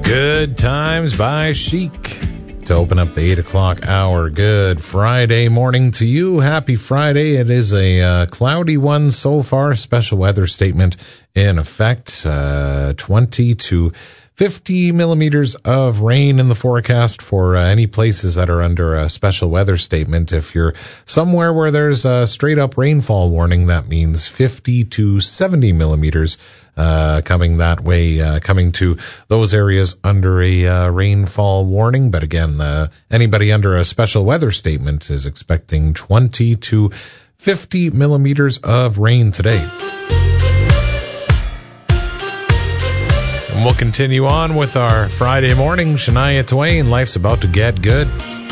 Good Times by Chic to open up the 8 o'clock hour. Good Friday morning to you. Happy Friday. It is a cloudy one so far. Special weather statement in effect. 20 to 50 millimeters of rain in the forecast for any places that are under a special weather statement. If you're somewhere where there's a straight up rainfall warning, that means 50 to 70 millimeters coming that way, coming to those areas under a rainfall warning. But again, anybody under a special weather statement is expecting 20 to 50 millimeters of rain today. And we'll continue on with our Friday morning. Shania Twain, Life's About to Get Good.